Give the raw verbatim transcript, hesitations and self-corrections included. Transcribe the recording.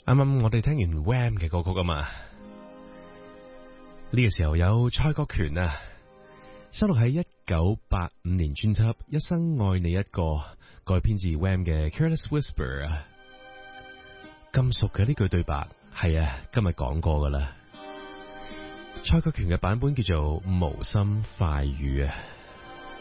啱啱我哋聽完 Wham 嘅歌曲啊嘛，呢、這個時候有蔡國權啊，收錄喺一九八五年專輯《一生愛你一個》改編自 Wham 嘅 Careless Whisper 啊，咁熟嘅呢句對白係啊，今日講過噶啦。蔡國權嘅版本叫做無心快語啊。